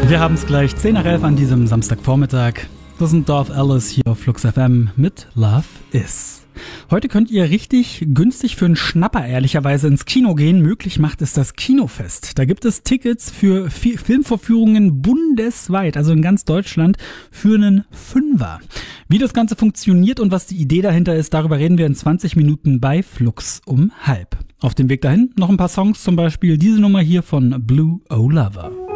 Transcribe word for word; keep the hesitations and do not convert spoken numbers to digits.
Wir haben es gleich zehn nach elf an diesem Samstagvormittag. Das sind Dorf Alice hier auf Flux F M mit Love Is. Heute könnt ihr richtig günstig für einen Schnapper ehrlicherweise ins Kino gehen. Möglich macht es das Kinofest. Da gibt es Tickets für Filmvorführungen bundesweit, also in ganz Deutschland, für einen Fünfer. Wie das Ganze funktioniert und was die Idee dahinter ist, darüber reden wir in zwanzig Minuten bei Flux um halb. Auf dem Weg dahin noch ein paar Songs, zum Beispiel diese Nummer hier von Blue O Lover.